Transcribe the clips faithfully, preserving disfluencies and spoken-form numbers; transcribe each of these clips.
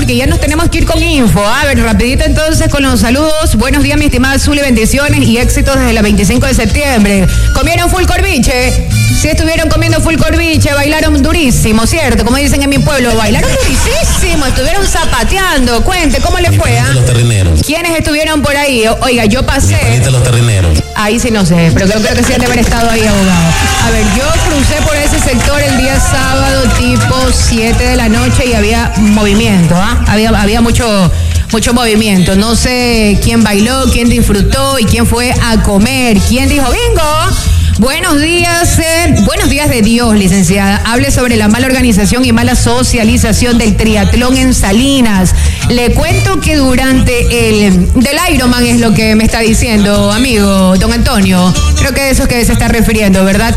porque ya nos tenemos que ir con info. A ver, rapidito entonces con los saludos. Buenos días, mi estimada Zuli, bendiciones y éxitos desde el veinticinco de septiembre. ¿Comieron full corviche? Si estuvieron comiendo full corviche, bailaron durísimo, ¿cierto? Como dicen en mi pueblo, bailaron durísimo, estuvieron zapateando. Cuente, ¿cómo les fue? ¿Ah? Los terrineros. ¿Quiénes estuvieron por ahí? Oiga, yo pasé... De los terrineros. Ahí sí no sé, pero creo, creo que sí han de haber estado ahí, abogado. A ver, yo crucé por ese sector el día sábado tipo siete de la noche y había movimiento, ¿ah? Había, había mucho... Mucho movimiento. No sé quién bailó, quién disfrutó y quién fue a comer. ¿Quién dijo bingo? Buenos días, eh, buenos días de Dios, licenciada. Hable sobre la mala organización y mala socialización del triatlón en Salinas. Le cuento que durante el del Ironman es lo que me está diciendo, amigo don Antonio. Creo que eso es que se está refiriendo, ¿verdad?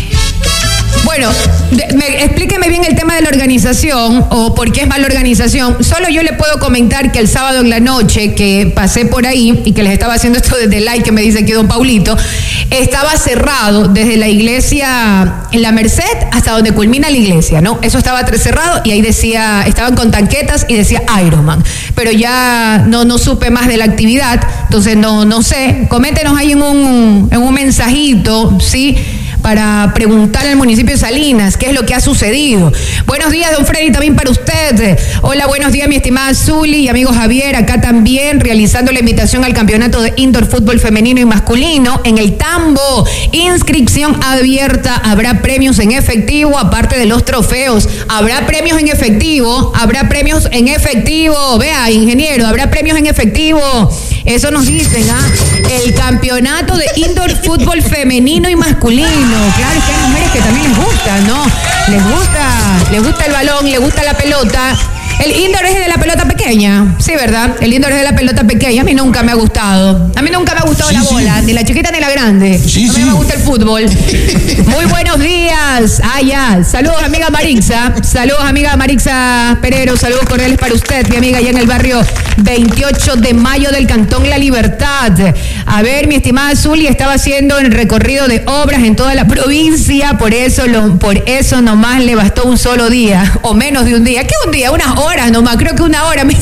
Bueno, de, me, explíqueme bien el tema de la organización o por qué es mala organización. Solo yo le puedo comentar que el sábado en la noche que pasé por ahí y que les estaba haciendo esto desde el like que me dice aquí don Paulito, estaba cerrado desde la iglesia en la Merced hasta donde culmina la iglesia, ¿no? Eso estaba cerrado y ahí decía, estaban con tanquetas y decía Ironman. Pero ya no, no supe más de la actividad, entonces no, no sé. Coméntenos ahí en un, en un mensajito, ¿sí? Para preguntar al municipio de Salinas qué es lo que ha sucedido. Buenos días, don Freddy, también para usted. Hola, buenos días, mi estimada Zuli y amigo Javier, acá también realizando la invitación al campeonato de indoor fútbol femenino y masculino en el Tambo. Inscripción abierta, habrá premios en efectivo, aparte de los trofeos. Habrá premios en efectivo, habrá premios en efectivo. Vea, ingeniero, habrá premios en efectivo. Eso nos dicen, ¿ah? El campeonato de indoor fútbol femenino y masculino. Claro, es que hay mujeres que también les gusta, ¿no? Les gusta, les gusta el balón, les gusta la pelota. El indoor es de la pelota pequeña, sí, ¿verdad? El indoor es de la pelota pequeña. A mí nunca me ha gustado. A mí nunca me ha gustado sí, la bola, sí. Ni la chiquita ni la grande. Sí, a mí sí. Me gusta el fútbol. Muy buenos días. Ah, ya. Saludos, amiga Marixa. Saludos, amiga Marixa Perero. Saludos cordiales para usted, mi amiga, allá en el barrio veintiocho de mayo del Cantón La Libertad. A ver, mi estimada Zuli, estaba haciendo el recorrido de obras en toda la provincia, por eso, lo, por eso nomás le bastó un solo día, o menos de un día. ¿Qué un día? Unas horas nomás, creo que una hora.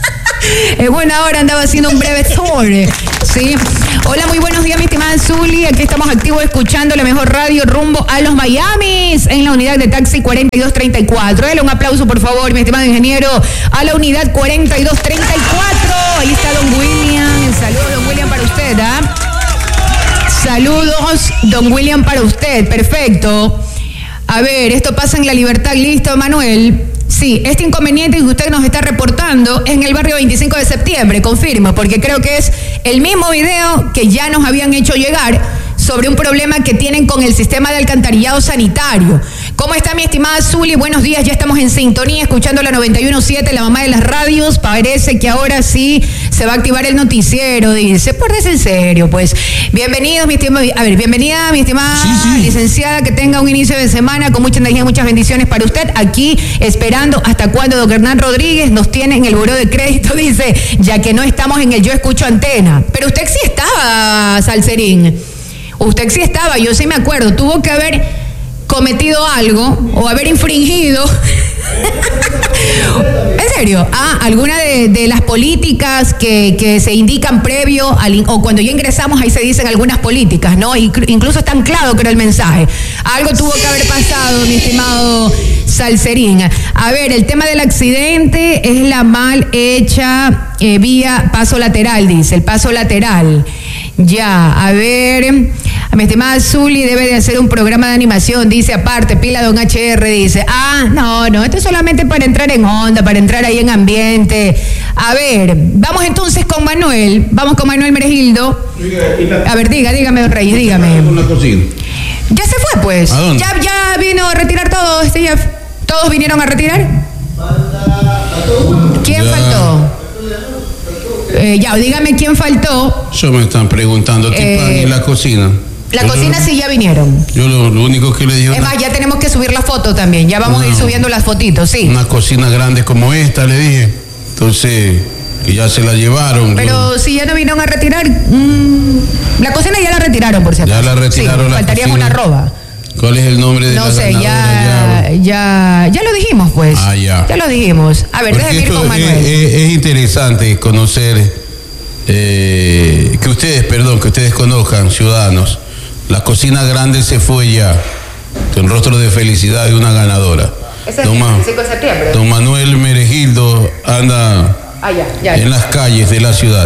En buena hora andaba haciendo un breve tour, ¿sí? Hola, muy buenos días, mi estimada Zuli. Aquí estamos activos escuchando la mejor radio rumbo a los Miamis en la unidad de taxi cuarenta y dos treinta y cuatro. Dale un aplauso, por favor, mi estimado ingeniero, a la unidad cuarenta y dos treinta y cuatro. Ahí está don William. Saludos, don William, para usted, ¿ah? Saludos, don William, para usted. Perfecto. A ver, esto pasa en La Libertad. Listo, Manuel. Sí, este inconveniente que usted nos está reportando es en el barrio veinticinco de septiembre, confirmo, porque creo que es el mismo video que ya nos habían hecho llegar sobre un problema que tienen con el sistema de alcantarillado sanitario. ¿Cómo está, mi estimada Zuli? Buenos días, ya estamos en sintonía, escuchando la noventa y uno punto siete, la mamá de las radios. Parece que ahora sí se va a activar el noticiero, dice. Pórtese en serio, pues. Bienvenidos, mi estimada, a ver, bienvenida, mi estimada sí, sí. licenciada, que tenga un inicio de semana con mucha energía, muchas bendiciones para usted. Aquí, esperando hasta cuando don Hernán Rodríguez nos tiene en el buró de crédito, dice, ya que no estamos en el Yo Escucho Antena. Pero usted sí estaba, Salcerín. Usted sí estaba, yo sí me acuerdo, tuvo que haber cometido algo o haber infringido. ¿En serio? Ah, alguna de, de las políticas que, que se indican previo al, o cuando ya ingresamos, ahí se dicen algunas políticas, ¿no? Incluso está anclado, creo, el mensaje. Algo tuvo que haber pasado, mi estimado Salcerín. A ver, el tema del accidente es la mal hecha eh, vía paso lateral, dice, el paso lateral. Ya, a ver, a mi estimada Zuli debe de hacer un programa de animación, dice, aparte, pila don H R, dice, ah, no, no, esto es solamente para entrar en onda, para entrar ahí en ambiente. A ver, vamos entonces con Manuel, vamos con Manuel Meregildo. A ver, diga, dígame, don Reyes, dígame. Una cocina. Ya se fue, pues. ¿A dónde? Ya, ya vino a retirar todo, este ya, ¿todos vinieron a retirar? ¿Quién ya faltó? Eh, ya, dígame quién faltó. Eso me están preguntando, eh, ¿y la cocina? La yo cocina lo, sí ya vinieron. Yo lo, lo único que le digo... Es más, ya tenemos que subir la foto también, ya vamos no, a ir subiendo las fotitos, sí. Una cocina grande como esta, le dije. Entonces, que ya se la llevaron. Pero yo, si ya no vinieron a retirar, mmm, la cocina ya la retiraron, por cierto. Ya la retiraron, sí, la faltaría cocina. Una roba. ¿Cuál es el nombre de no la sé, ganadora? ya, ya, ya lo dijimos, pues. Ah, ya. Ya lo dijimos. A ver, Porque déjame ir esto con Manuel. Es, es, es interesante conocer, eh, que ustedes, perdón, que ustedes conozcan, ciudadanos, la cocina grande se fue ya, con rostro de felicidad de una ganadora. Ese Don, es Ma- el cinco de septiembre. don Manuel Meregildo anda Ah, ya, ya. en las calles de la ciudad.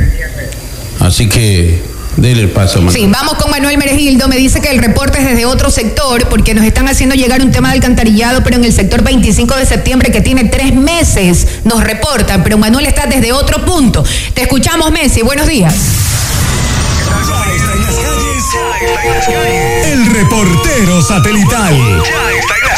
Así que dele el paso, Manuel. Sí, vamos con Manuel Meregildo. Me dice que el reporte es desde otro sector porque nos están haciendo llegar un tema de alcantarillado, pero en el sector veinticinco de septiembre, que tiene tres meses, nos reportan. Pero Manuel está desde otro punto. Te escuchamos, Messi. Buenos días. Ya está en las calles. Ya está en las calles. El reportero satelital. Ya está en las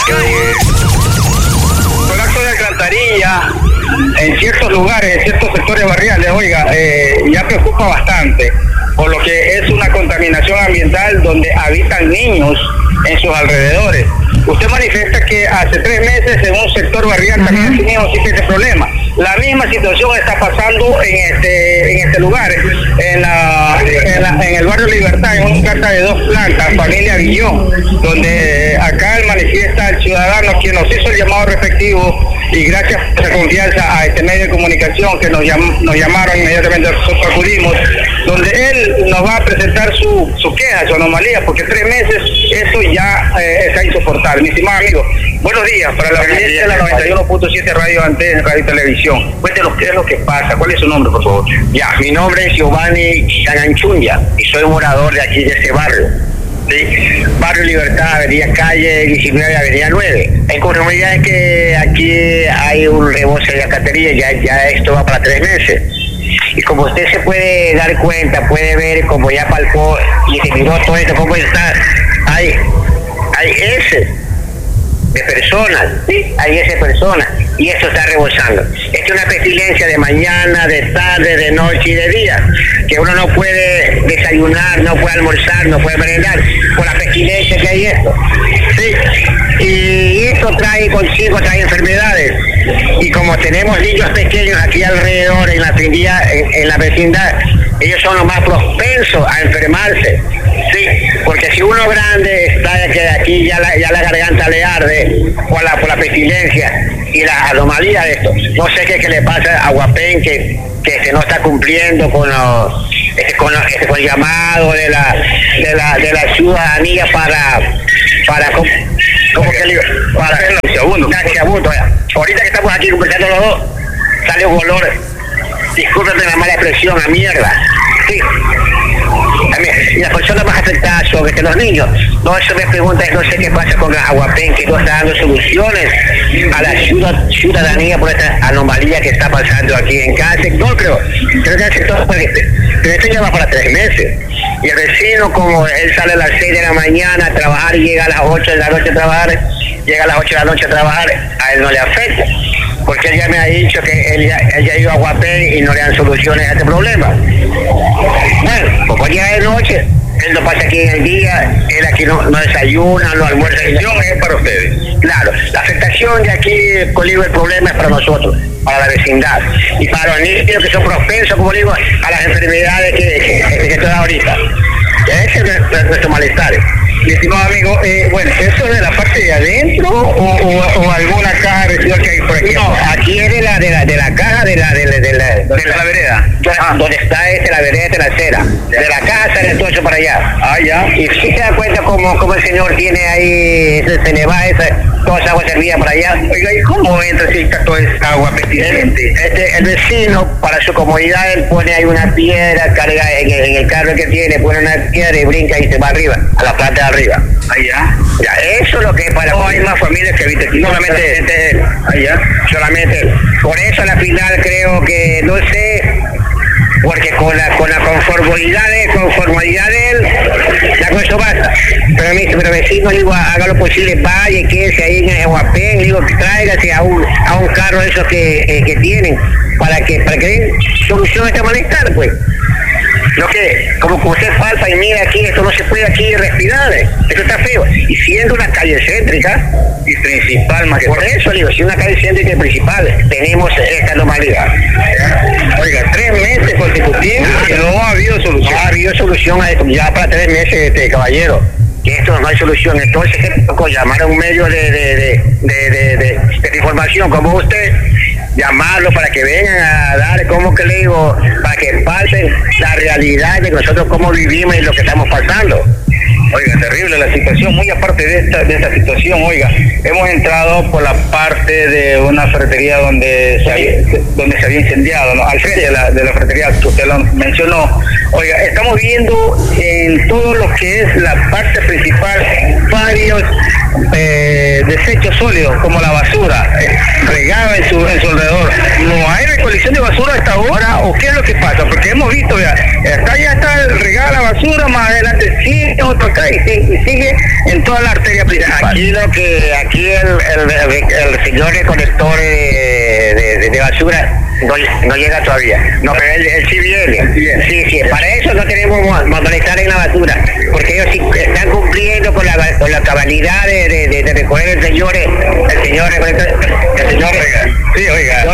calles. El acto de alcantarilla en ciertos lugares, en ciertos sectores barriales, oiga, eh, ya preocupa bastante, por lo que es una contaminación ambiental donde habitan niños en sus alrededores. Usted manifiesta que hace tres meses en un sector barrial uh-huh. también tenía ese problema. La misma situación está pasando en este en este lugar, en, la, en, la, en el barrio Libertad, en una casa de dos plantas, familia Guillón, donde acá él manifiesta al ciudadano quien nos hizo el llamado respectivo, y gracias por esa confianza a este medio de comunicación que nos, llam, nos llamaron, inmediatamente nosotros acudimos, donde él nos va a presentar su, su queja, su anomalía, porque tres meses eso ya eh, está insoportable. Mi estimado amigo, buenos días, para la audiencia de la noventa y uno punto siete Radio Antes, Radio y Televisión. Cuéntenos qué es lo que pasa, cuál es su nombre, por favor. Ya, mi nombre es Giovanni Sananchunya y soy morador de aquí de ese barrio. ¿Sí? Barrio Libertad, Avenida Calle diecinueve, Avenida nueve. En conformidad es que aquí hay un reboce de alcantarilla, ya, ya esto va para tres meses. Y como usted se puede dar cuenta, puede ver como ya palpó y se miró todo esto, cómo está, hay, hay ese de personas, ¿sí? Hay ese personas y esto está rebosando. Esto es una pestilencia de mañana, de tarde, de noche y de día, que uno no puede desayunar, no puede almorzar, no puede merendar por la pestilencia que hay esto, ¿sí? Y esto trae consigo, trae enfermedades, y como tenemos niños pequeños aquí alrededor en la vecindad, en, en la vecindad, ellos son los más propensos a enfermarse, ¿sí? Porque si uno grande está que aquí ya la, ya la garganta le arde por la, por la pestilencia y la anomalía de esto. No sé qué, qué le pasa a Guapén, que, que se no está cumpliendo con los, este, con, los, este, con el llamado de la, de la, de la ciudadanía para, para, ¿cómo, cómo que le, para segundo, segundo, ahorita que estamos aquí conversando los dos, sale un olor, discúlpenme la mala expresión, a mierda, sí. Y las personas más afectadas son este, los niños. No, eso me pregunta, no sé qué pasa con Aguapén, que no está dando soluciones a la ciudad, ciudadanía por esta anomalía que está pasando aquí en cada sector, creo. Creo que el sector, pues, pero esto ya va para tres meses. Y el vecino, como él sale a las seis de la mañana a trabajar y llega a las ocho de la noche a trabajar, llega a las ocho de la noche a trabajar, a él no le afecta. Porque él ya me ha dicho que él ya, él ya ha ido a Guapén y no le dan soluciones a este problema. Bueno, pues ya de noche, él no pasa aquí en el día, él aquí no, no desayuna, no almuerza. La afectación es para ustedes. Claro, la afectación de aquí, Colibo, el problema es para nosotros, para la vecindad. Y para los niños que son propensos, como digo, a las enfermedades que, que, que estoy ahorita. Ese es nuestro malestar. Mi estimado amigo, eh, bueno, ¿eso es de la parte de adentro o, o, o alguna caja residual que hay por aquí? No, aquí es de la, de la, de la caja de la, de la, de la, ¿Dónde está la vereda? Ah, donde está este, la vereda de la acera. De la caja sale todo eso para allá. Ah, ya. Y si se da cuenta como, como el señor tiene ahí, ese, se le va esa, toda esa agua servida para allá. Oiga, ¿y cómo entra si está toda esa agua pestilente? Este, el vecino, para su comodidad, él pone ahí una piedra, carga en el, en el carro que tiene, pone una piedra y brinca y se va arriba, a la planta de arriba. Allá. Ya, eso es lo que es para... No hay más familias que habitan aquí. No, solamente este, él. Allá. Solamente él. Por eso a la final creo que, no sé, porque con la con la conformidad de, conformidad de él, ya con eso basta. Pero mi pero vecino, digo, haga lo posible, vaya y quédese ahí en el Guapén, digo, tráigase a un, a un carro de esos que, eh, que tienen, para que, para que den solución a este malestar, pues. Lo que, como, como usted falta y mira aquí, esto no se puede aquí respirar, ¿eh? Esto está feo. Y siendo una calle céntrica y principal, más que por eso digo, si una calle céntrica y principal, tenemos esta anomalía. Oiga, tres meses consecutivos y no ha habido solución. No ha habido solución a esto, ya para tres meses, este caballero. Que esto no hay solución. Entonces, ¿qué tocó? Llamar a un medio de, de, de, de, de, de, de información como usted, llamarlo para que vengan a dar, como que le digo, para que pasen la realidad de nosotros cómo vivimos y lo que estamos pasando. Oiga, terrible la situación. Muy aparte de esta, de esta situación, oiga, hemos entrado por la parte de una ferretería donde se había, donde se había incendiado, ¿no? Al frente de la, de la ferretería que usted lo mencionó. Oiga, estamos viendo en todo lo que es la parte principal varios eh, desechos sólidos, como la basura, eh, regada en su, en su alrededor. ¿No hay recolección de basura hasta ahora o qué es lo que pasa? Porque hemos visto, ya, acá ya está regada la basura, más adelante sigue otro acá y sigue, y sigue en toda la arteria principal. Aquí lo que, aquí el, el, el, el señor recolector de, de, de basura no, no llega todavía. No, pero él, él sí viene. Sí, sí, para eso no tenemos molestar en la basura, porque ellos sí están cumpliendo con la, con la cabalidad de, de, de, de recoger el señor, el señor recolector, el señor. Sí, oiga, no,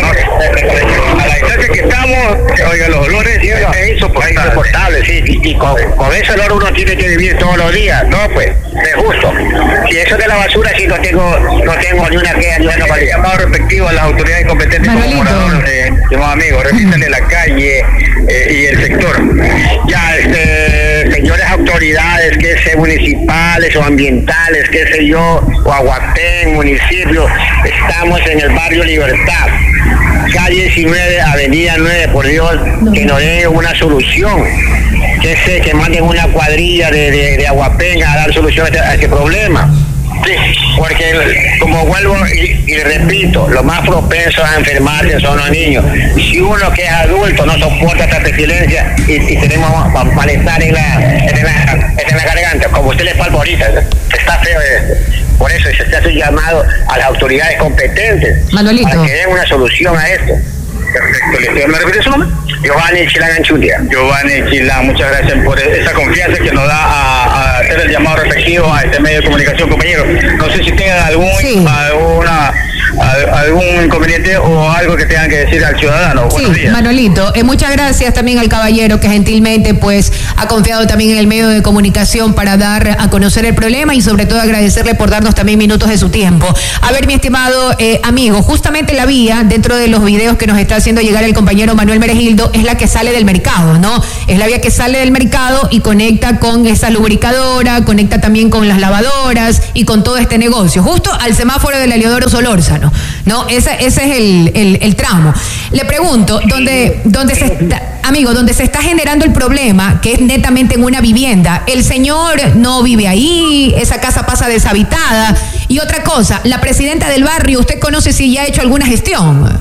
a la distancia que estamos, oiga, los olores sí, oiga, es insoportable. Es insoportable, sí, y, y con, con ese olor uno tiene que vivir todos los días, no, pues, es justo. Y eso de la basura sí no tengo, no tengo ni una queja ni una cualidad. Llamado respectivo a las autoridades competentes como morador, eh, estimados amigos, repítanle la calle eh, y el sector. Ya, este, señores autoridades, que sé, municipales o ambientales, qué sé yo, o Aguapén, municipio, estamos en el barrio Libertad, calle diecinueve, avenida nueve, por Dios, que nos den una solución, que sé, que manden una cuadrilla de, de, de Aguapén a dar solución a este, a este problema. Sí, porque como vuelvo y, y repito, los más propensos a enfermarse son los niños. Si uno que es adulto no soporta esta pestilencia y, y tenemos malestar en la, en, la, en la garganta, como usted le palpa ahorita, está feo esto. Por eso se hace un llamado a las autoridades competentes Manolito, para que den una solución a esto. Perfecto, ¿me repite su nombre? Giovanni Chilán Anchundia. Giovanni Chilán, muchas gracias por esa confianza que nos da a, a hacer el llamado respectivo a este medio de comunicación, compañero. No sé si tengan algún, sí. alguna, algún inconveniente o algo que tengan que decir al ciudadano. Sí, Buenos días. Manolito, eh, muchas gracias también al caballero que gentilmente pues ha confiado también en el medio de comunicación para dar a conocer el problema y sobre todo agradecerle por darnos también minutos de su tiempo. A ver, mi estimado eh, amigo, justamente la vía dentro de los videos que nos está haciendo llegar el compañero Manuel Meregildo es la que sale del mercado, ¿no? Es la vía que sale del mercado y conecta con esa lubricadora, conecta también con las lavadoras y con todo este negocio, justo al semáforo del Heliodoro Solórzano, ¿no? Ese, ese es el, el, el tramo. Le pregunto, ¿dónde, dónde se está, amigo, donde se está generando el problema, que es netamente en una vivienda, el señor no vive ahí, esa casa pasa deshabitada? Y otra cosa, la presidenta del barrio, ¿usted conoce si ya ha hecho alguna gestión?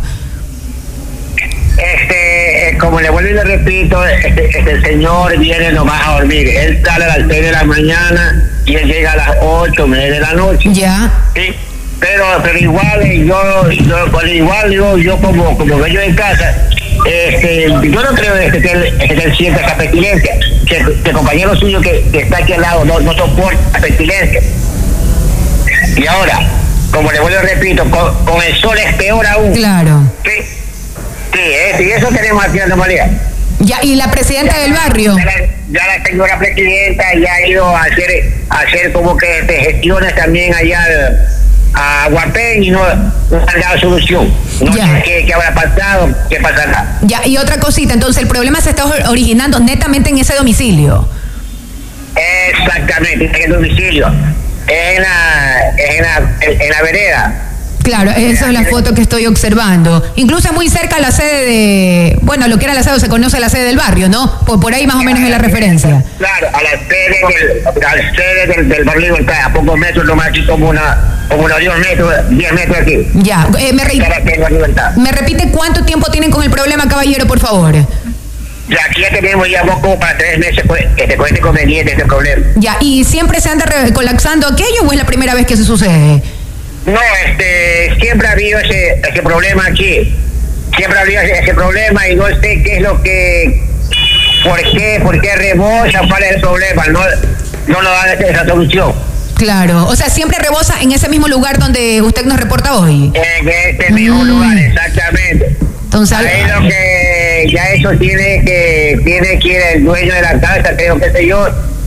Este, como le vuelvo y le repito, este, este señor viene nomás a dormir. Él sale a las seis de la mañana y él llega a las ocho, nueve de la noche. Ya. Sí, pero, pero igual yo, yo, pero igual yo, yo como, como dueño de casa, este, yo no creo este, que él, que él sienta esa pestilencia, que, que el compañero suyo que, que está aquí al lado no, no soporta la pestilencia. Y ahora, como le vuelvo y repito, con, con el sol es peor aún. Claro. Sí. Sí, eh, y eso tenemos aquí en Anomalía. Ya, ¿y la presidenta ya, del barrio? Ya la, ya la señora presidenta ya ha ido a hacer, a hacer como que de gestiones también allá a Aguapén y no, no han dado solución. No ya. sé qué, qué habrá pasado, qué pasará. Ya, y otra cosita, entonces el problema se está originando netamente en ese domicilio. Exactamente, en el domicilio. Es en la, es en la, en, en la vereda. Claro, esa es la foto que estoy observando. Incluso muy cerca a la sede de... Bueno, lo que era la sede, se conoce la sede del barrio, ¿no? Por, por ahí más o menos es la referencia. Claro, a la sede del, a la sede del, del barrio Libertad, a pocos metros, nomás aquí como una... como unos diez metros, diez metros aquí. Ya, eh, me, re... me repite cuánto tiempo tienen con el problema, caballero, por favor. Ya, aquí ya tenemos ya como para tres meses que te cuente conveniente este problema. Ya, ¿y siempre se anda colapsando aquello o es la primera vez que se sucede? No, este, siempre ha habido ese, ese problema aquí. Siempre ha habido ese, ese problema y no sé qué es lo que... ¿Por qué? ¿Por qué rebosa? ¿Cuál es el problema? No, no nos dan esa solución. Claro, o sea, siempre rebosa en ese mismo lugar donde usted nos reporta hoy. En este mismo mm. lugar, exactamente. Entonces, ahí lo que ya eso tiene que tiene que ir el dueño de la casa, creo que sé yo,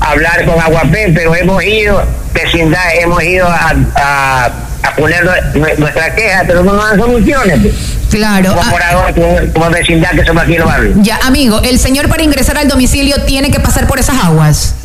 hablar con Aguapen, pero hemos ido, vecindad, hemos ido a, a, a poner nuestra queja, pero no nos dan soluciones. Pues. Claro. Como morador, como, como vecindad que somos aquí en los barrios. Ya, amigo, el señor para ingresar al domicilio tiene que pasar por esas aguas.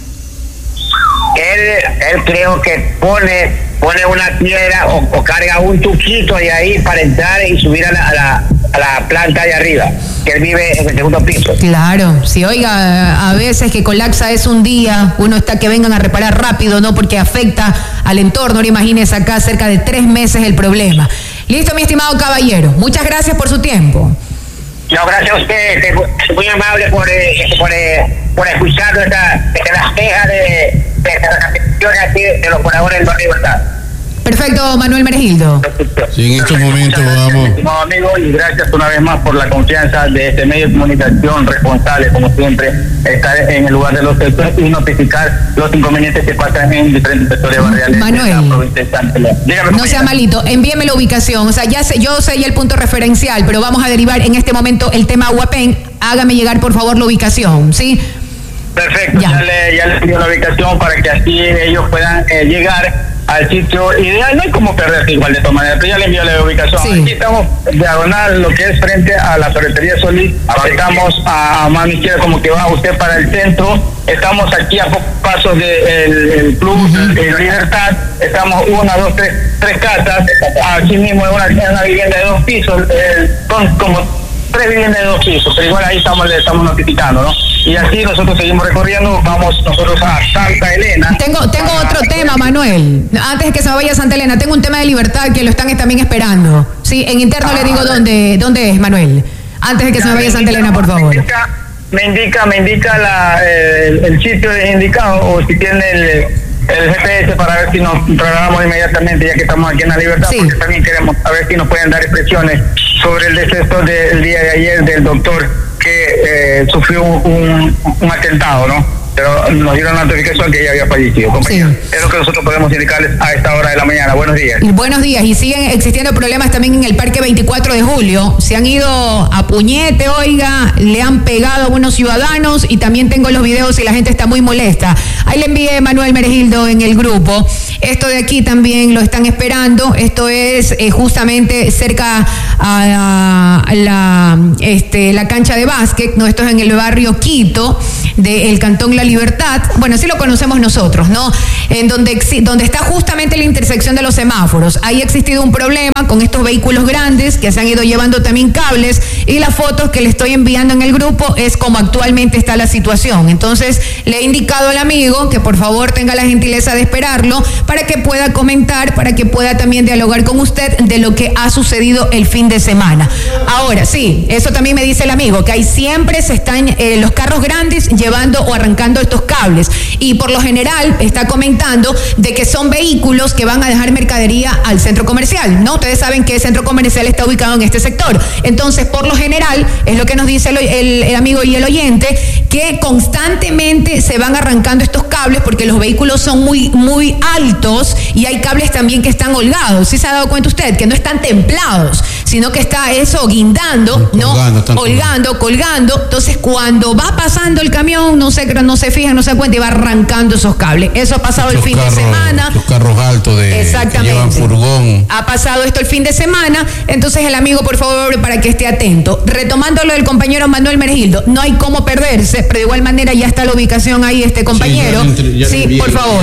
Él, él creo que pone, pone una piedra o, o carga un tuquito de ahí para entrar y subir a la, a la, a la planta de arriba, que él vive en el segundo piso. Claro, si oiga, a veces que colapsa es un día, uno está que vengan a reparar rápido, ¿no? Porque afecta al entorno, ahora imagínese acá cerca de tres meses el problema. Listo, mi estimado caballero, muchas gracias por su tiempo. No, gracias a usted, es muy amable por, eh, por, eh, por escuchar esta, esta, las quejas de, de, de las peticiones aquí de los moradores del barrio Libertad. Perfecto, Manuel Meregildo. Sí, en estos momentos vamos. Estimado amigo, y gracias una vez más por la confianza de este medio de comunicación responsable, como siempre, estar en el lugar de los sectores y notificar los inconvenientes que pasan en diferentes sectores barriales. Manuel, de la provincia de Santa Elena. Dígame, no sea malito, envíeme la ubicación. O sea, ya sé, yo sé ya el punto referencial, pero vamos a derivar en este momento el tema Aguapen. Hágame llegar, por favor, la ubicación, ¿sí? Perfecto, ya, ya le, ya le envío la ubicación para que así ellos puedan eh, llegar al sitio ideal. No hay como perderse igual de todas maneras, pero ya le envío la ubicación. Sí. Aquí estamos diagonal, lo que es frente a la ferretería Solís. Estamos a, a mano izquierda, como que va usted para el centro. Estamos aquí a pocos pasos del de Club uh-huh. de Libertad. Estamos una, dos, tres, tres casas. Aquí mismo es una, una vivienda de dos pisos. Eh, son como tres viviendas de dos pisos, pero igual ahí estamos, le estamos notificando, ¿no? Y así nosotros seguimos recorriendo, vamos nosotros a Santa Elena. Tengo tengo otro tema, Manuel. Antes de que se vaya a Santa Elena, tengo un tema de Libertad que lo están también esperando. Sí, en interno ah, le digo dónde dónde es, Manuel. Antes de que ya, se me vaya a Santa Elena, por favor. Me indica, me indica, me indica la, el, el sitio indicado, o si tiene el, el G P S para ver si nos trasladamos inmediatamente, ya que estamos aquí en la Libertad, sí. Porque también queremos a ver si nos pueden dar expresiones sobre el deceso del día de ayer del doctor que eh, sufrió un, un atentado, ¿no? Pero nos dieron la notificación que ella había fallecido, compañero. Sí. Es lo que nosotros podemos indicarles a esta hora de la mañana. Buenos días. Y buenos días. Y siguen existiendo problemas también en el Parque veinticuatro de julio. Se han ido a puñete, oiga, le han pegado a unos ciudadanos y también tengo los videos y la gente está muy molesta. Ahí le envié Manuel Meregildo en el grupo. Esto de aquí también lo están esperando. Esto es eh, justamente cerca a, a la, este, la cancha de básquet, ¿no? Esto es en el barrio Quito del Cantón La Libertad, bueno, así lo conocemos nosotros, ¿no? En donde, donde está justamente la intersección de los semáforos. Ahí ha existido un problema con estos vehículos grandes que se han ido llevando también cables y las fotos que le estoy enviando en el grupo es como actualmente está la situación. Entonces, le he indicado al amigo que por favor tenga la gentileza de esperarlo para que pueda comentar, para que pueda también dialogar con usted de lo que ha sucedido el fin de semana. Ahora, sí, eso también me dice el amigo, que ahí siempre se están eh, los carros grandes llevando o arrancando estos cables y por lo general está comentando de que son vehículos que van a dejar mercadería al centro comercial, ¿no? Ustedes saben que el centro comercial está ubicado en este sector. Entonces, por lo general, es lo que nos dice el, el, el amigo y el oyente, que constantemente se van arrancando estos cables porque los vehículos son muy, muy altos y hay cables también que están holgados. ¿Sí se ha dado cuenta usted? Que no están templados, sino que está eso guindando, ¿no? Colgando, holgando, colgando. Entonces, cuando va pasando el camión, no se, no se fijan, no se da cuenta y va arrancando esos cables. Eso ha pasado esos el fin carros, de semana. Los carros altos de Exactamente. Que llevan furgón. Ha pasado esto el fin de semana. Entonces, el amigo, por favor, para que esté atento. Retomando lo del compañero Manuel Meregildo, no hay cómo perderse, pero de igual manera ya está la ubicación ahí, este compañero. Sí, ya, ya sí por favor.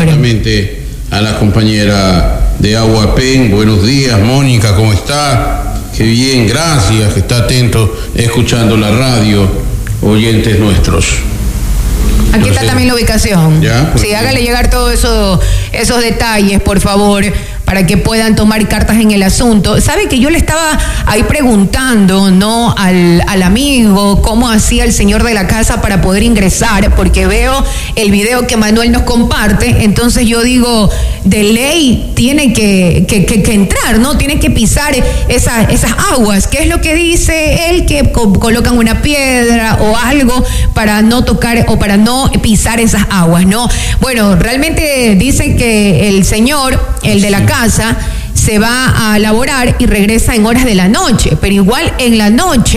A la compañera de Aguapen, buenos días, Mónica, ¿cómo está? Qué bien, gracias, que está atento, escuchando la radio, oyentes nuestros. Aquí Entonces, está también la ubicación. ¿Ya? Sí, hágale llegar todos eso, esos detalles, por favor, para que puedan tomar cartas en el asunto. Sabe que yo le estaba ahí preguntando, ¿no? Al, al amigo cómo hacía el señor de la casa para poder ingresar, porque veo el video que Manuel nos comparte, entonces yo digo, de ley tiene que, que, que, que entrar, ¿no? Tiene que pisar esa, esas aguas. ¿Qué es lo que dice él? Que co- colocan una piedra o algo para no tocar o para no pisar esas aguas, ¿no? Bueno, realmente dicen que el señor, el de la casa, casa se va a laborar y regresa en horas de la noche, pero igual en la noche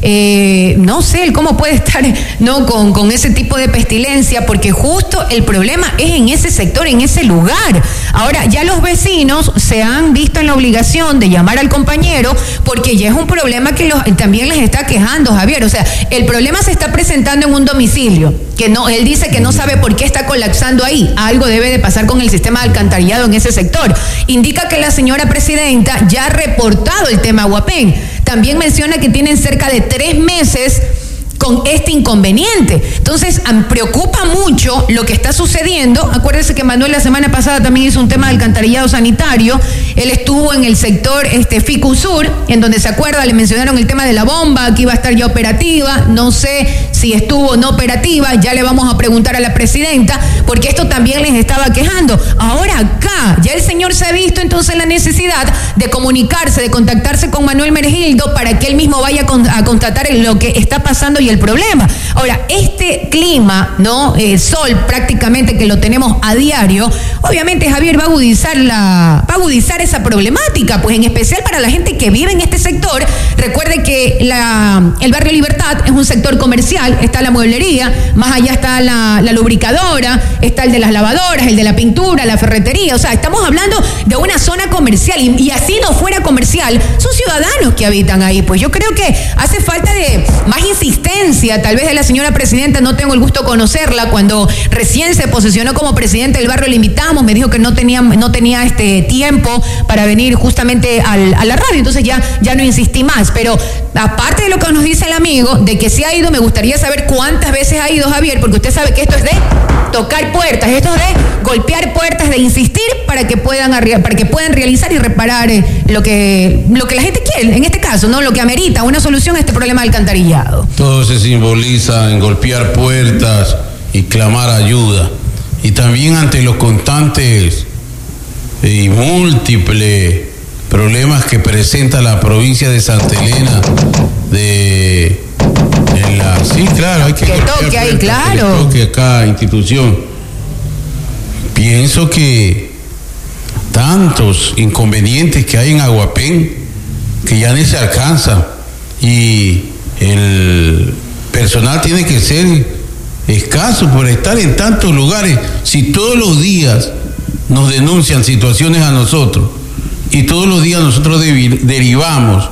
eh, no sé cómo puede estar no con, con ese tipo de pestilencia, porque justo el problema es en ese sector, en ese lugar. Ahora, ya los vecinos se han visto en la obligación de llamar al compañero, porque ya es un problema que los, también les está quejando, Javier. O sea, el problema se está presentando en un domicilio, que no, él dice que no sabe por qué está colapsando ahí. Algo debe de pasar con el sistema de alcantarillado en ese sector. Indica que la señora presidenta ya ha reportado el tema Aguapén. También menciona que tienen cerca de tres meses con este inconveniente. Entonces, preocupa mucho lo que está sucediendo. Acuérdense que Manuel la semana pasada también hizo un tema de alcantarillado sanitario. Él estuvo en el sector este, Ficusur, en donde se acuerda, le mencionaron el tema de la bomba, que iba a estar ya operativa. No sé si estuvo o no operativa, ya le vamos a preguntar a la presidenta, porque esto también les estaba quejando. Ahora acá, ya el señor se ha visto entonces la necesidad de comunicarse, de contactarse con Manuel Meregildo para que él mismo vaya a constatar lo que está pasando y el problema. Ahora, este clima, ¿no? Eh, sol prácticamente que lo tenemos a diario, obviamente, Javier, va a agudizar la, va a agudizar esa problemática, pues en especial para la gente que vive en este sector. Recuerde que la, el barrio Libertad es un sector comercial, está la mueblería, más allá está la, la lubricadora, está el de las lavadoras, el de la pintura, la ferretería. O sea, estamos hablando de una zona comercial, y, y así no fuera comercial, son ciudadanos que habitan ahí. Pues yo creo que hace falta de más insistencia, tal vez de la señora presidenta. No tengo el gusto de conocerla. Cuando recién se posesionó como presidente del barrio, le invitamos, me dijo que no tenía, no tenía este tiempo para venir justamente al, a la radio, entonces ya, ya no insistí más. Pero aparte de lo que nos dice el amigo, de que se ha ido, me gustaría saber cuántas veces ha ido, Javier, porque usted sabe que esto es de tocar puertas, esto es de golpear puertas, de insistir para que puedan, para que puedan realizar y reparar lo que, lo que la gente quiere, en este caso, ¿no? Lo que amerita una solución a este problema de alcantarillado. Todo se simboliza en golpear puertas y clamar ayuda. Y también ante los constantes y múltiples problemas que presenta la provincia de Santa Elena, de en la, sí, claro, hay que, que toque ahí, claro, que toque a cada institución. Pienso que tantos inconvenientes que hay en Aguapén que ya ni se alcanza, y el personal tiene que ser escaso por estar en tantos lugares. Si todos los días nos denuncian situaciones a nosotros y todos los días nosotros derivamos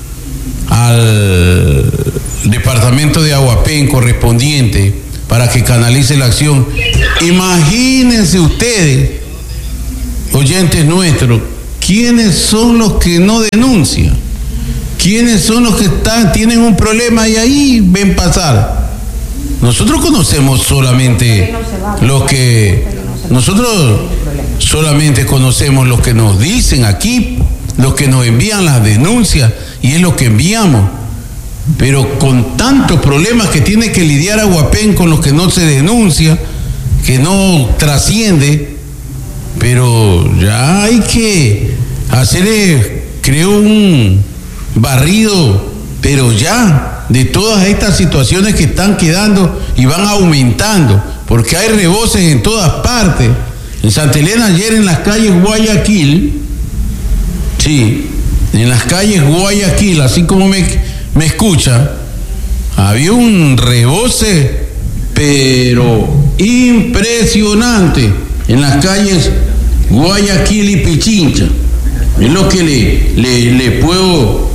al departamento de Aguapén correspondiente para que canalice la acción, imagínense ustedes, oyentes nuestros, quiénes son los que no denuncian, quiénes son los que están, tienen un problema y ahí ven pasar. Nosotros conocemos solamente los que, nosotros solamente conocemos los que nos dicen aquí, los que nos envían las denuncias, y es lo que enviamos. Pero con tantos problemas que tiene que lidiar Aguapén, con los que no se denuncia, que no trasciende, pero ya hay que hacer, creo, un barrido, pero ya, de todas estas situaciones que están quedando y van aumentando, porque hay reboces en todas partes. En Santa Elena ayer, en las calles Guayaquil, sí, en las calles Guayaquil, así como me, me escucha, había un rebose, pero impresionante, en las calles Guayaquil y Pichincha. Es lo que le, le, le puedo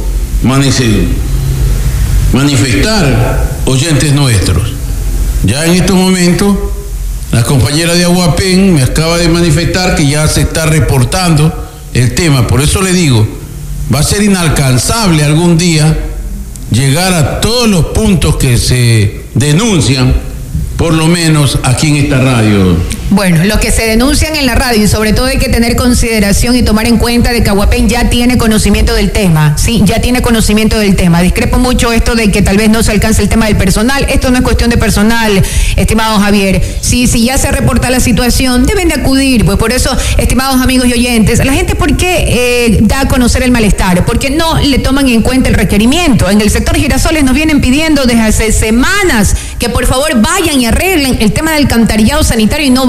manifestar, oyentes nuestros. Ya en estos momentos, la compañera de Aguapén me acaba de manifestar que ya se está reportando el tema. Por eso le digo, va a ser inalcanzable algún día llegar a todos los puntos que se denuncian, por lo menos aquí en esta radio. Bueno, los que se denuncian en la radio, y sobre todo hay que tener consideración y tomar en cuenta de que Aguapén ya tiene conocimiento del tema, sí, ya tiene conocimiento del tema. Discrepo mucho esto de que tal vez no se alcance el tema del personal. Esto no es cuestión de personal, estimado Javier. Sí, si ya se reporta la situación, deben de acudir. Pues por eso, estimados amigos y oyentes, la gente, ¿por qué eh, da a conocer el malestar? Porque no le toman en cuenta el requerimiento. En el sector Girasoles nos vienen pidiendo desde hace semanas que por favor vayan y arreglen el tema del alcantarillado sanitario, y no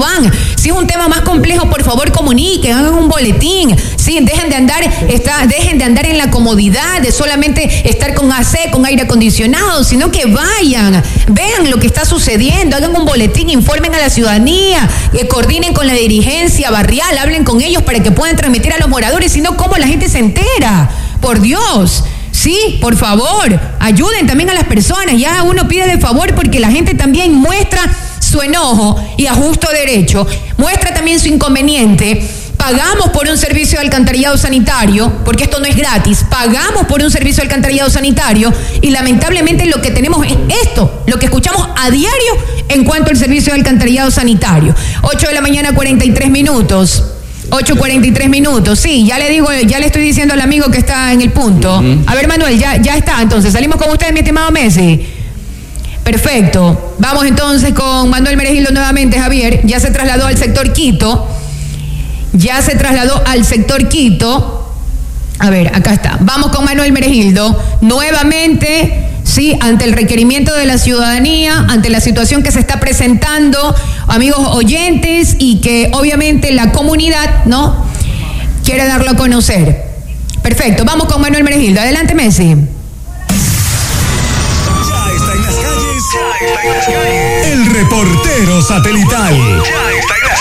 van. Si es un tema más complejo, por favor comuniquen, hagan un boletín. Sí, dejen de andar, está, dejen de andar en la comodidad de solamente estar con A C, con aire acondicionado, sino que vayan, vean lo que está sucediendo, hagan un boletín, informen a la ciudadanía, eh, coordinen con la dirigencia barrial, hablen con ellos para que puedan transmitir a los moradores, sino cómo la gente se entera. Por Dios. Sí, por favor, ayuden también a las personas. Ya uno pide de favor porque la gente también muestra su enojo y a justo derecho, muestra también su inconveniente. Pagamos por un servicio de alcantarillado sanitario, porque esto no es gratis, pagamos por un servicio de alcantarillado sanitario y lamentablemente lo que tenemos es esto, lo que escuchamos a diario en cuanto al servicio de alcantarillado sanitario. ocho de la mañana, cuarenta y tres minutos. ocho cuarenta y tres minutos, sí, ya le digo, ya le estoy diciendo al amigo que está en el punto. Uh-huh. A ver, Manuel, ya, ya está, entonces, salimos con usted, mi estimado Messi. Perfecto, vamos entonces con Manuel Meregildo nuevamente, Javier, ya se trasladó al sector Quito, ya se trasladó al sector Quito, a ver, acá está, vamos con Manuel Meregildo, nuevamente... Sí, ante el requerimiento de la ciudadanía, ante la situación que se está presentando, amigos oyentes, y que obviamente la comunidad, ¿no?, quiere darlo a conocer. Perfecto, vamos con Manuel Meregildo. Adelante, Messi. Ya está en las calles. Ya está en las calles. El reportero satelital. Ya está en las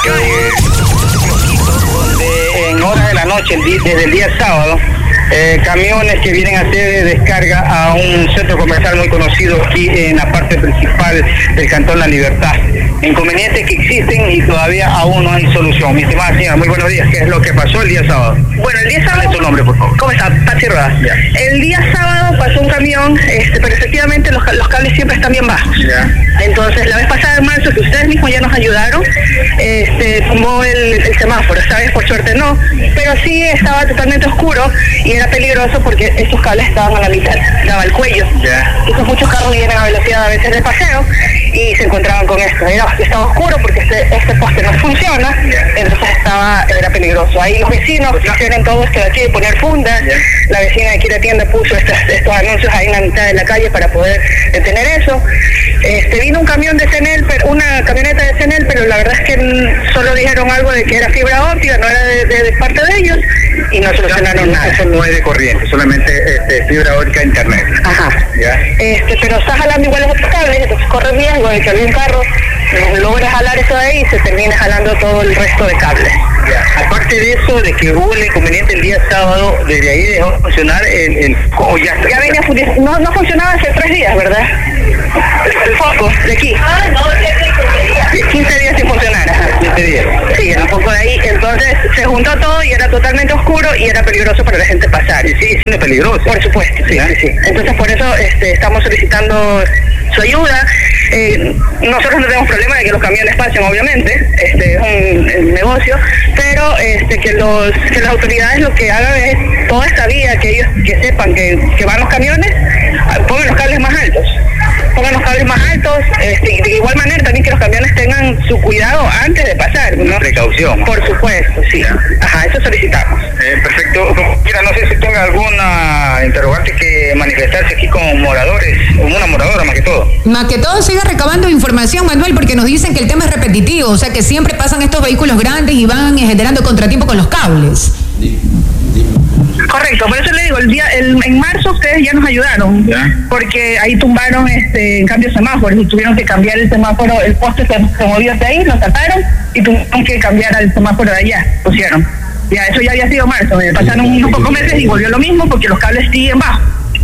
calles. Donde en horas de la noche, desde el día sábado, Eh, camiones que vienen a hacer descarga a un centro comercial muy conocido aquí en la parte principal del Cantón La Libertad. Inconvenientes que existen y todavía aún no hay solución. Mi estimada señora, muy buenos días. ¿Qué es lo que pasó el día sábado? Bueno, el día sábado... ¿Cuál es tu nombre, por favor? ¿Cómo está? Patsy Rodas. Ya. El día sábado pasó un camión, este, pero efectivamente los, los cables siempre están bien bajos. Ya. Entonces, la vez pasada en marzo, que ustedes mismos ya nos ayudaron, este, tumbó el, el semáforo. Esta vez, por suerte, no. Pero sí estaba totalmente oscuro y era peligroso porque estos cables estaban a la mitad, daba el cuello. Ya. Entonces, muchos carros vienen a velocidad a veces de paseo y se encontraban con esto. Era, estaba oscuro porque este, este poste no funciona, ya. Entonces estaba, era peligroso. Ahí los vecinos tienen todo esto de aquí de poner fundas. Ya. La vecina de aquí de la tienda puso estos, estos anuncios ahí en la mitad de la calle para poder detener eso. Este, vino un camión de Cenel, pero, una camioneta de Cenel, pero la verdad es que solo dijeron algo de que era fibra óptica, no era de, de, de parte de ellos, y no solucionaron nada. Eso no es de corriente, solamente este, fibra óptica e internet. Ajá. ¿Ya? Este, pero está jalando igual los otros cables, entonces corre riesgo de que algún carro eh, logre jalar eso de ahí y se termine jalando todo el resto de cables. Ya. Aparte de eso, de que hubo el inconveniente el día sábado, desde ahí dejó de funcionar el, el oh, ya, ya venía no, no funcionaba hace tres días, ¿verdad? El foco de aquí. Ah, no, quince días sin funcionar. Ajá. quince días. Sí, el foco de ahí. Entonces se juntó todo y era totalmente oscuro y era peligroso para la gente pasar. Y sigue siendo peligroso. Por supuesto, sí, sí, sí. Entonces por eso este, estamos solicitando su ayuda. Eh, nosotros no tenemos problema de que los camiones pasen, obviamente, este es un, un negocio, pero este que los que las autoridades lo que hagan es toda esta vía, que ellos que sepan que, que van los camiones, pongan los cables más altos. Pongan los cables más altos, este, de igual manera también que los camiones tengan su cuidado antes de pasar, ¿no? Precaución. Por supuesto, sí. Ya. Ajá, eso solicitamos. Eh, perfecto. Mira, no sé si tenga alguna interrogante que manifestarse aquí con moradores, como una moradora más que todo. Más que todo siga recabando información, Manuel, porque nos dicen que el tema es repetitivo, o sea que siempre pasan estos vehículos grandes y van generando contratiempo con los cables. Correcto, por eso le digo, el día, el, en marzo ustedes ya nos ayudaron, ¿ya? Porque ahí tumbaron este en cambio semáforos y tuvieron que cambiar el semáforo, el poste se, se movió hacia ahí, lo taparon y tuvieron que cambiar al semáforo de allá, pusieron. Ya, eso ya había sido marzo, me pasaron unos pocos meses y volvió lo mismo porque los cables siguen bajos.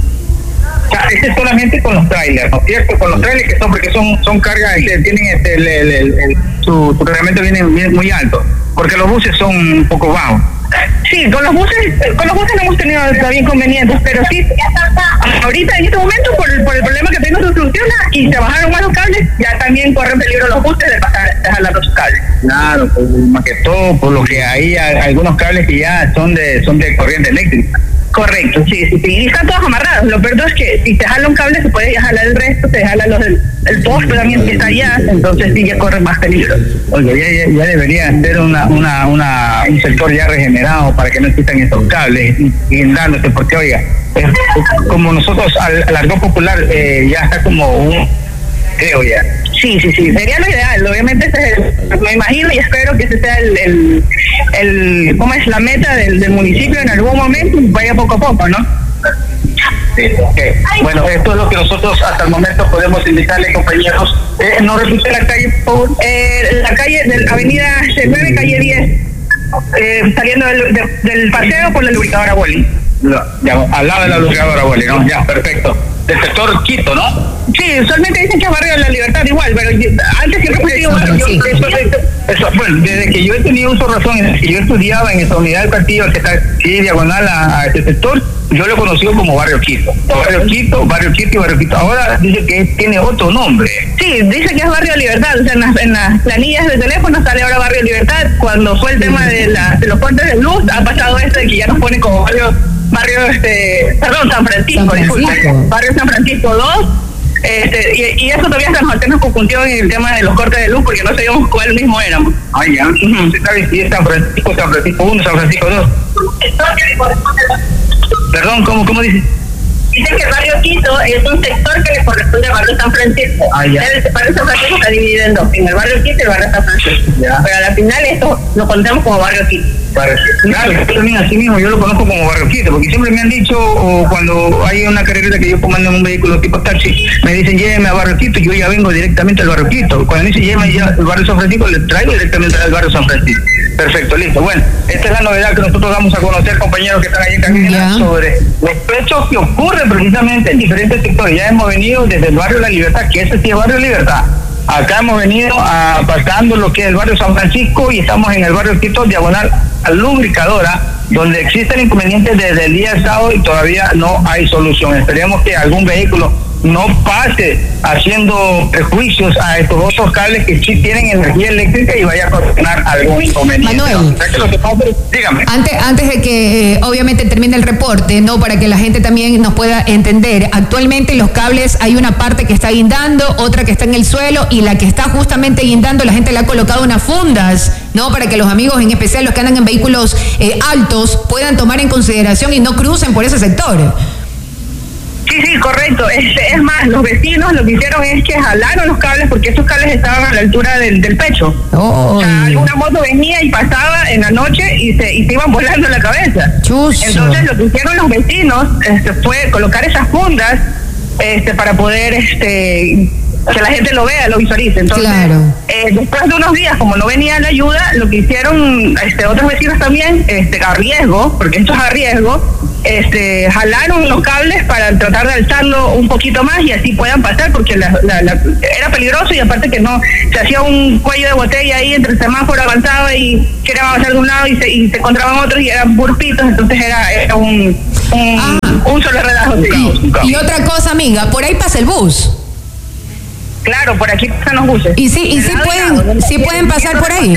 O sea, este es solamente con los trailers, ¿no es cierto? Con los trailers que son, porque son son cargas, este, tienen este, el, el, el, el, su, su cargamento viene, viene muy alto, porque los buses son un poco bajos. Sí, con los buses, con los buses no hemos tenido todavía inconvenientes, pero sí, ahorita en este momento por el, por el problema que tenemos se soluciona y se bajaron más los cables, ya también corren peligro los buses de pasar de jalar los cables. Claro, pues, más que todo por lo que hay algunos cables que ya son de son de corriente eléctrica. Correcto, sí, sí, sí, y están todos amarrados. Lo peor es que si te jala un cable se puede ya jalar el resto, te jala los del el poste también que está allá, entonces sí ya corre más peligro. Oye, ya, ya, ya debería ser una, una, una, un sector ya regenerado para que no existan estos cables y, y dándose, porque oiga, es, como nosotros al, al argot popular eh, ya está como un creo ya. Sí, sí, sí, sería lo ideal. Obviamente ese es el, me imagino y espero que ese sea el, el, el ¿cómo es la meta del, del municipio en algún momento? Vaya poco a poco, ¿no? Sí, okay. Bueno, esto es lo que nosotros hasta el momento podemos indicarle, compañeros. Eh, ¿No repite la calle, por favor? Eh, la calle, de la avenida nueve, calle diez, eh, saliendo del, de, del paseo por la lubricadora Bolí. Ya, al lado de la lubricadora Bolí, ¿no? Ya, perfecto. Del sector Quito, ¿no? Sí, usualmente dicen que es barrio de la Libertad igual, pero yo, antes siempre fue barrio. Sí, eso, eso, eso, bueno, desde que yo he tenido uso de razón, desde que yo estudiaba en esa unidad del partido que está aquí diagonal a, a este sector, yo lo he conocido como Barrio Quito. Barrio Quito, Barrio Quito y Barrio Quito. Ahora dice que tiene otro nombre. Sí, dice que es Barrio Libertad. O sea, en las, en las planillas de teléfono sale ahora Barrio Libertad. Cuando fue el tema de, la, de los puentes de luz, ha pasado esto de que ya nos pone como barrio, barrio este, perdón, San Francisco, San Francisco. disculpe, Barrio San Francisco dos. Este, y, y eso todavía hasta nos, nos confundió en el tema de los cortes de luz porque no sabíamos cuál mismo éramos. Ah, ya. Uh-huh. ¿Usted sabe si es San Francisco, San Francisco uno, San Francisco dos? Perdón, ¿cómo, cómo dice? Dicen que el barrio Quito es un sector que le corresponde al barrio San Francisco. Ah, ya. El barrio San Francisco está dividido en dos, en el barrio Quito y el barrio San Francisco. Ya. Pero a la final esto lo contamos como barrio Quito. Claro, yo también así mismo, yo lo conozco como Barrio Quito, porque siempre me han dicho, o cuando hay una carrera que yo comando en un vehículo tipo taxi, me dicen lléveme a Barrio Quito, y yo ya vengo directamente al Barrio Quito. Cuando me dicen lléveme ya al Barrio San Francisco, le traigo directamente al Barrio San Francisco. Perfecto, listo. Bueno, esta es la novedad que nosotros vamos a conocer, compañeros que están ahí también, yeah. sobre los hechos que ocurren precisamente en diferentes sectores. Ya hemos venido desde el Barrio La Libertad, que ese sí es Barrio Libertad. Acá hemos venido a, pasando lo que es el barrio San Francisco y estamos en el barrio Quito, diagonal a Lubricadora, donde existen inconvenientes desde el día sábado y todavía no hay solución. Esperemos que algún vehículo no pase haciendo prejuicios a estos otros cables que sí tienen energía eléctrica y vaya a ocasionar algún inconveniente. Manuel, lo que pasa, dígame. Antes, antes de que eh, obviamente termine el reporte, no, para que la gente también nos pueda entender, actualmente los cables hay una parte que está guindando, otra que está en el suelo y la que está justamente guindando la gente le ha colocado unas fundas, no, para que los amigos, en especial los que andan en vehículos eh, altos, puedan tomar en consideración y no crucen por ese sector. Sí, sí, correcto. Es, es más, los vecinos lo que hicieron es que jalaron los cables porque esos cables estaban a la altura del, del pecho. Oh, o sea, alguna moto venía y pasaba en la noche y se, y se iban volando en la cabeza. Chuso. Entonces lo que hicieron los vecinos este, fue colocar esas fundas este, para poder este, que la gente lo vea, lo visualice. Entonces, claro. eh, después de unos días, como no venía la ayuda, lo que hicieron este, otros vecinos también, este, a riesgo, porque esto es a riesgo, este, jalaron los cables para tratar de alzarlo un poquito más y así puedan pasar, porque la, la, la, era peligroso y aparte que no, se hacía un cuello de botella ahí entre el semáforo avanzaba y querían avanzar de un lado y se, y se encontraban otros y eran puros pitos, entonces era, era un, un, ah. un solo relajo. Y, y otra cosa, amiga, por ahí pasa el bus. Claro, por aquí pasan los buses. Y sí, y sí pueden, lado, sí pueden pasar por ahí.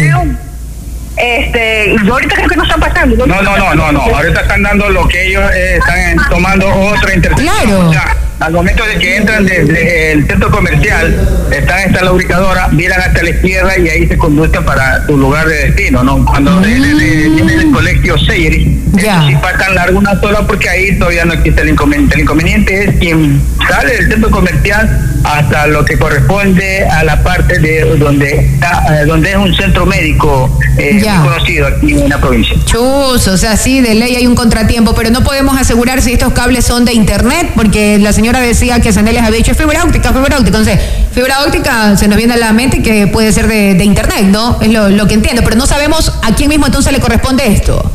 Este, yo ahorita creo que no están pasando. No, no, no, no, no. Ahorita están dando lo que ellos eh, están tomando otra interpretación. Claro. O sea, al momento de que entran desde el centro comercial, están en esta lubricadora, miran hasta la izquierda y ahí se conducen para su lugar de destino, ¿no? Cuando mm. vienen de, del colegio Seyri, yeah. sí pasan largo una sola porque ahí todavía no existe el inconveniente. El inconveniente es quien sale del centro comercial hasta lo que corresponde a la parte de donde está, eh, donde es un centro médico eh, yeah. muy conocido aquí en la provincia. Chus, o sea, sí, de ley hay un contratiempo, pero no podemos asegurar si estos cables son de internet, porque la señora decía que Sanel les había dicho fibra óptica, fibra óptica, entonces fibra óptica se nos viene a la mente que puede ser de, de internet, ¿no? Es lo, lo que entiendo, pero no sabemos a quién mismo entonces le corresponde esto.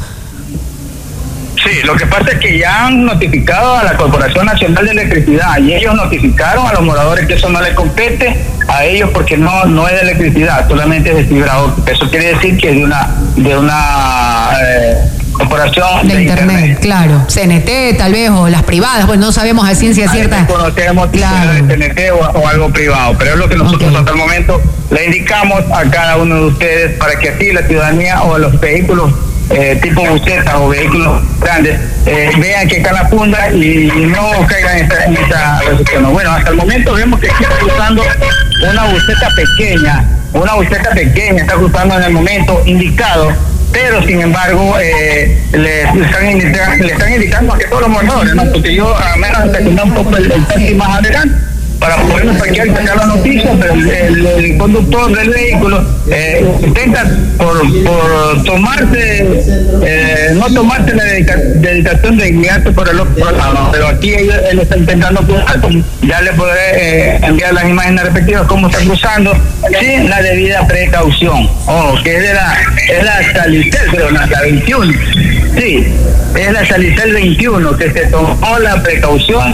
Sí, lo que pasa es que ya han notificado a la Corporación Nacional de Electricidad y ellos notificaron a los moradores que eso no les compete a ellos porque no no es de electricidad, solamente es de fibra óptica. Eso quiere decir que es de una de una eh, corporación de, de internet, internet, claro, C N T tal vez o las privadas, pues no sabemos a ciencia cierta. No conocemos claro. de C N T o, o algo privado, pero es lo que nosotros okay. hasta el momento le indicamos a cada uno de ustedes para que así la ciudadanía o los vehículos Eh, tipo busetas o vehículos grandes eh, vean que está la funda y, y no caigan en esta, en esta recepción. Bueno, hasta el momento vemos que está cruzando una buseta pequeña, una buseta pequeña está cruzando en el momento indicado, pero sin embargo eh, le, le, están indicando, le están indicando a que todos los moradores, ¿no? Porque yo al menos hasta que un poco el, el taxi más adelante para podernos parquear y sacar la noticia, pero el, el, el conductor del vehículo eh, intenta por, por tomarse, eh, no tomarse la dedica, dedicación de guiarse por el otro lado, pero aquí él, él está intentando cruzar, ya le podré eh, enviar las imágenes respectivas cómo está cruzando sin la debida precaución. Oh, que es de la, es la Salicel, pero la, la veintiuno, sí, es la Salicel veintiuno que se tomó la precaución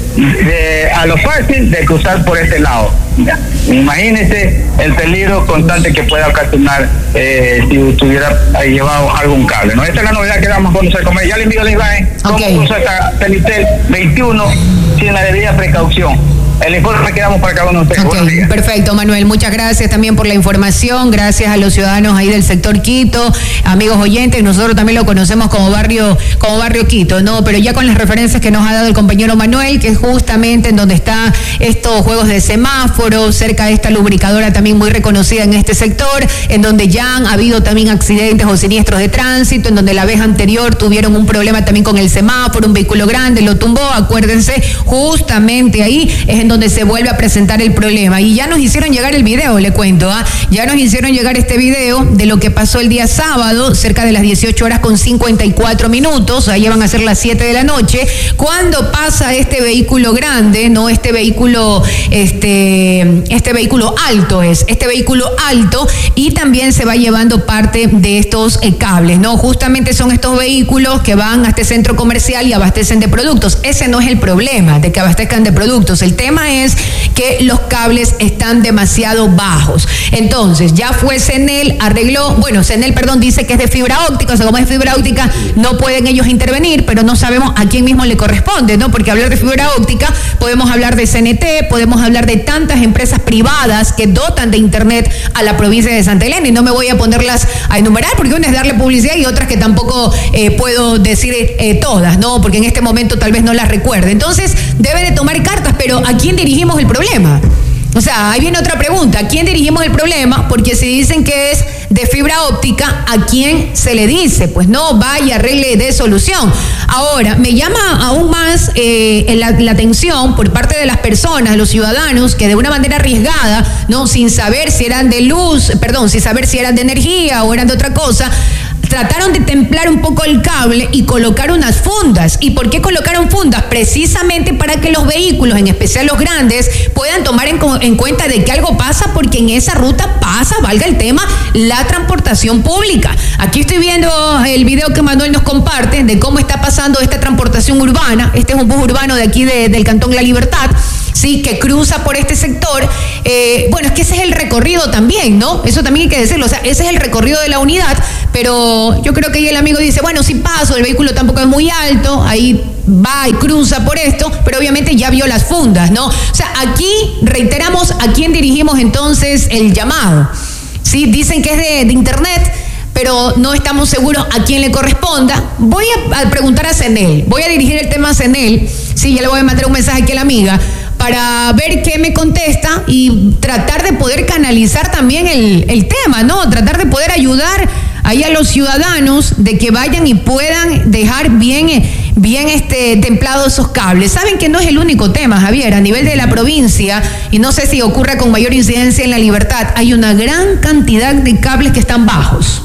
de, a lo fácil de cruzar por este lado. Ya. Imagínese el peligro constante que pueda ocasionar eh, si tuviera llevado algún cable, ¿no? Esta es la novedad que vamos a conocer. Como ya le envío la imagen, okay. Cómo usa esta Salicel veintiuno sin la debida precaución. El informe quedamos para cada uno de ustedes. Okay, perfecto, Manuel. Muchas gracias también por la información. Gracias a los ciudadanos ahí del sector Quito, amigos oyentes. Nosotros también lo conocemos como barrio, como barrio Quito, ¿no? Pero ya con las referencias que nos ha dado el compañero Manuel, que es justamente en donde están estos juegos de semáforos, cerca de esta lubricadora también muy reconocida en este sector, en donde ya han habido también accidentes o siniestros de tránsito, en donde la vez anterior tuvieron un problema también con el semáforo, un vehículo grande lo tumbó. Acuérdense, justamente ahí es en donde se vuelve a presentar el problema. Y ya nos hicieron llegar el video, le cuento, ¿ah? Ya nos hicieron llegar este video de lo que pasó el día sábado, cerca de las dieciocho horas con cincuenta y cuatro minutos, ahí van a ser las siete de la noche, cuando pasa este vehículo grande, ¿no? Este vehículo, este, este vehículo alto es, este vehículo alto, y también se va llevando parte de estos eh, cables, ¿no? Justamente son estos vehículos que van a este centro comercial y abastecen de productos. Ese no es el problema, de que abastezcan de productos. El tema es que los cables están demasiado bajos. Entonces, ya fue Cenel, arregló, bueno, Cenel, perdón, dice que es de fibra óptica, o sea, como es fibra óptica, no pueden ellos intervenir, pero no sabemos a quién mismo le corresponde, ¿no? Porque hablar de fibra óptica, podemos hablar de C N T, podemos hablar de tantas empresas privadas que dotan de internet a la provincia de Santa Elena, y no me voy a ponerlas a enumerar, porque una es darle publicidad y otras que tampoco eh, puedo decir eh, todas, ¿no? Porque en este momento tal vez no las recuerde. Entonces, debe de tomar cartas, pero ¿a quién dirigimos el problema? O sea, ahí viene otra pregunta. ¿A quién dirigimos el problema? Porque si dicen que es de fibra óptica, ¿a quién se le dice? Pues no, vaya, arregle de solución. Ahora, me llama aún más eh, la, la atención por parte de las personas, los ciudadanos, que de una manera arriesgada, no, sin saber si eran de luz, perdón, sin saber si eran de energía o eran de otra cosa, trataron de templar un poco el cable y colocar unas fundas. ¿Y por qué colocaron fundas? Precisamente para que los vehículos, en especial los grandes, puedan tomar en, en cuenta de que algo pasa, porque en esa ruta pasa, valga el tema, la transportación pública. Aquí estoy viendo el video que Manuel nos comparte de cómo está pasando esta transportación urbana. Este es un bus urbano de aquí de, del Cantón La Libertad, sí, que cruza por este sector. Eh, bueno, es que ese es el recorrido también, ¿no? Eso también hay que decirlo, o sea, ese es el recorrido de la unidad, pero yo creo que ahí el amigo dice, bueno, sí paso, el vehículo tampoco es muy alto, ahí va y cruza por esto, pero obviamente ya vio las fundas, ¿no? O sea, aquí reiteramos a quién dirigimos entonces el llamado, ¿sí? Dicen que es de, de internet, pero no estamos seguros a quién le corresponda. Voy a, a preguntar a Cenel, voy a dirigir el tema a Cenel, sí, ya le voy a mandar un mensaje aquí a la amiga, para ver qué me contesta y tratar de poder canalizar también el, el tema, ¿no? Tratar de poder ayudar ahí a los ciudadanos de que vayan y puedan dejar bien, bien este, templados esos cables. Saben que no es el único tema, Javier, a nivel de la provincia, y no sé si ocurra con mayor incidencia en La Libertad, hay una gran cantidad de cables que están bajos.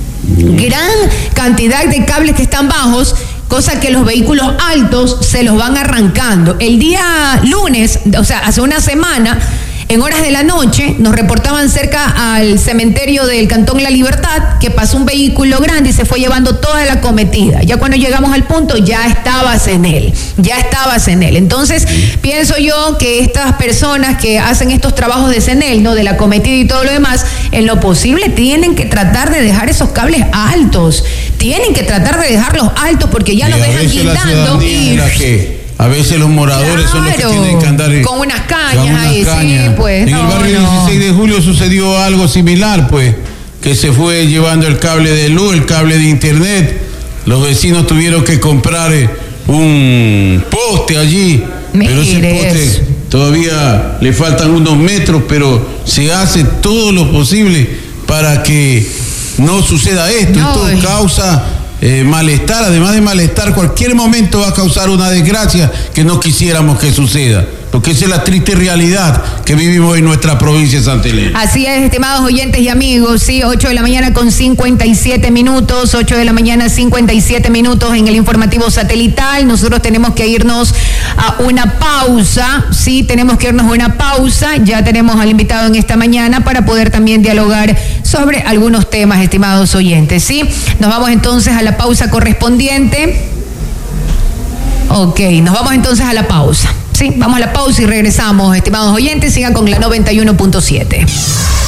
Gran cantidad de cables que están bajos, cosa que los vehículos altos se los van arrancando. El día lunes, o sea, hace una semana, en horas de la noche, nos reportaban cerca al cementerio del Cantón La Libertad que pasó un vehículo grande y se fue llevando toda la cometida. Ya cuando llegamos al punto, ya estaba Cenel, ya estaba Cenel. Entonces, pienso yo que estas personas que hacen estos trabajos de Cenel, ¿no? De la cometida y todo lo demás, en lo posible tienen que tratar de dejar esos cables altos. Tienen que tratar de dejarlos altos porque ya los dejan guindando y... A veces los moradores claro, son los que tienen que andar con unas cañas unas ahí, cañas. Sí, pues. En no, el barrio no. dieciséis de julio sucedió algo similar, pues, que se fue llevando el cable de luz, el cable de internet. Los vecinos tuvieron que comprar un poste allí. Mire pero ese poste eso. Todavía le faltan unos metros, pero se hace todo lo posible para que no suceda esto. No, esto causa... Eh, malestar, además de malestar, cualquier momento va a causar una desgracia que no quisiéramos que suceda. porque esa es la triste realidad que vivimos en nuestra provincia de Santa Elena. Así es, estimados oyentes y amigos, sí, ocho de la mañana con cincuenta y siete minutos, ocho de la mañana cincuenta y siete minutos en el informativo satelital. Nosotros tenemos que irnos a una pausa, sí, tenemos que irnos a una pausa. Ya tenemos al invitado en esta mañana para poder también dialogar sobre algunos temas, estimados oyentes, sí. Nos vamos entonces a la pausa correspondiente. Ok, nos vamos entonces a la pausa. Sí, vamos a la pausa y regresamos, estimados oyentes, sigan con la noventa y uno punto siete.